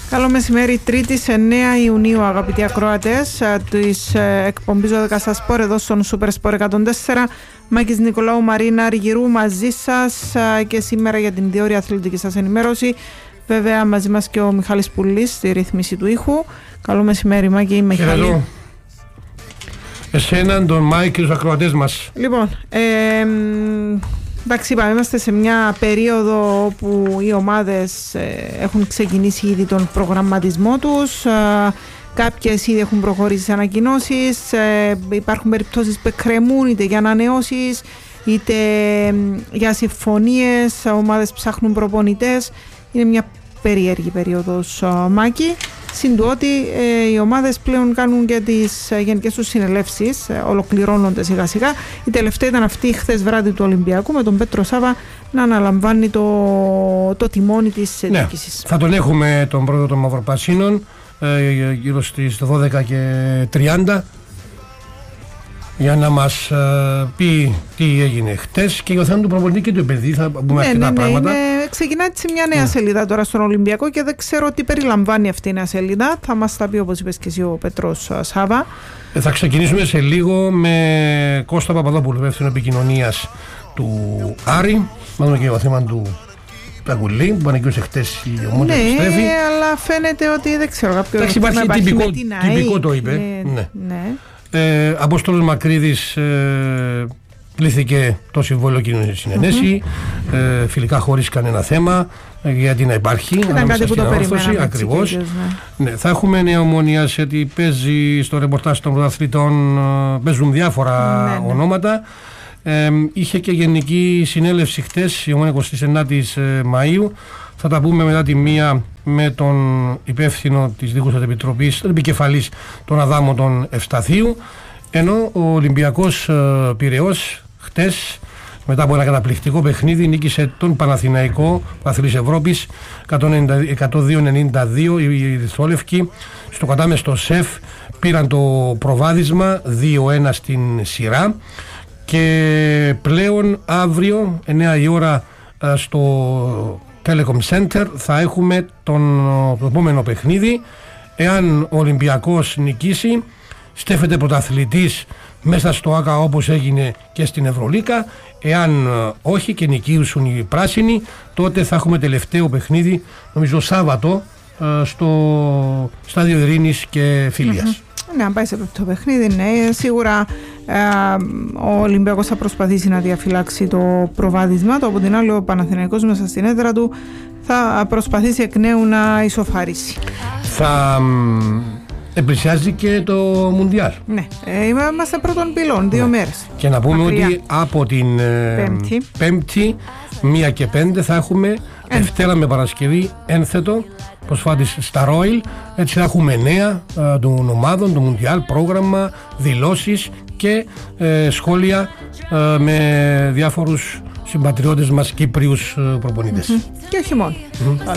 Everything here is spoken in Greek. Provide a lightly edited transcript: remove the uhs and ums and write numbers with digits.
Καλό μεσημέρι, Τρίτη σε 9 Ιουνίου, αγαπητοί ακροατές της εκπομπής 12 Σπορ εδώ στον Super Sport 104. Μάκης Νικολάου, Μαρίνα Αργυρού μαζί σας και σήμερα για την διόρια αθλητική σας ενημέρωση. Βέβαια μαζί μας και ο Μιχάλης Πουλής στη ρύθμιση του ήχου. Καλό μεσημέρι, Μάκη. Μιχάλη. Εσέναν, τον Μάικ και τους ακροατές μας. Λοιπόν, εντάξει, είπαμε, είμαστε σε μια περίοδο όπου οι ομάδες έχουν ξεκινήσει ήδη τον προγραμματισμό τους. Κάποιες ήδη έχουν προχωρήσει σε ανακοινώσεις. Υπάρχουν περιπτώσεις που εκκρεμούν είτε για ανανεώσεις είτε για συμφωνίες. Ομάδες ψάχνουν προπονητές. Είναι μια περίεργη περίοδος, Μάκη. Συν του ότι οι ομάδες πλέον κάνουν και τις γενικές τους συνελεύσεις, ολοκληρώνονται σιγά σιγά. Η τελευταία ήταν αυτή χθες βράδυ του Ολυμπιακού με τον Πέτρο Σάβα να αναλαμβάνει το τιμόνι της διοίκησης. Θα τον έχουμε τον πρόεδρο των Μαυροπασίνων γύρω στις 12:30 για να μας πει τι έγινε χτες και για το θέμα του προπονητή και του επενδύτη. Θα πούμε αρκετά πράγματα. Ξεκινάει σε μια νέα σελίδα τώρα στον Ολυμπιακό και δεν ξέρω τι περιλαμβάνει αυτή η νέα σελίδα. Θα μας τα πει, όπως είπες και εσύ, ο Πέτρος Σάβα. Θα ξεκινήσουμε σε λίγο με Κώστα Παπαδόπουλο, υπεύθυνο επικοινωνίας του Άρη. Μάλλον και το θέμα του Παγκουλή που ανακοίνωσε χτες η Ομόνια επιστρέφει. Ναι, αλλά φαίνεται ότι δεν ξέρω κάποιο. Υπάρχει τυπικό το είπε. Ναι. Απόστολος Μακρύδης πλήθηκε το συμβόλαιο κοινωνική συνενέση, φιλικά χωρίς κανένα θέμα, γιατί να υπάρχει ανάμεσα στην ανόρθωση. Ακριβώς. Ναι, θα έχουμε Νέα Ομόνια, γιατί παίζει στο ρεπορτάζ των πρωταθλητών, παίζουν διάφορα ονόματα. Είχε και γενική συνέλευση χτες, η Ομόνια 29 Μαΐου. Θα τα πούμε μετά τη μία με τον υπεύθυνο της Δίκουσας Επιτροπής, τον επικεφαλής των Αδάμων των Ευσταθείου, ενώ ο Ολυμπιακός Πειραιώς χτες, μετά από ένα καταπληκτικό παιχνίδι, νίκησε τον Παναθηναϊκό Αθλής Ευρώπης 102-92. Οι Ρηθόλευκοι στο κατάμεστο ΣΕΦ πήραν το προβάδισμα 2-1 στην σειρά και πλέον αύριο 9 η ώρα στο Telecom Center θα έχουμε το επόμενο παιχνίδι. Εάν ο Ολυμπιακός νικήσει, στέφεται πρωταθλητής μέσα στο ΆΚΑ όπως έγινε και στην Ευρωλίκα. Εάν όχι και νικήσουν οι πράσινοι, τότε θα έχουμε τελευταίο παιχνίδι, νομίζω Σάββατο, στο Στάδιο Ειρήνης και Φιλίας. Ναι, αν πάει σε αυτό το παιχνίδι, ναι, σίγουρα ο Ολυμπιακός θα προσπαθήσει να διαφυλάξει το προβάδισμα του. Από την άλλη, ο Παναθηναϊκός μέσα στην έδρα του θα προσπαθήσει εκ νέου να ισοφαρίσει. Θα επλησιάζει και το Μουντιάλ. Ναι, είμαστε πρώτων πυλών, 2 μέρες. Και να πούμε ότι από την Πέμπτη 1 και 5 θα έχουμε Δευτέρα με Παρασκευή ένθετο προσφάτης στα Ρόιλ. Έτσι θα έχουμε νέα των ομάδων, το Μουντιάλ, πρόγραμμα, δηλώσεις και σχόλια με διάφορους συμπατριώτες μας Κύπριους προπονητές. Και όχι μόνο.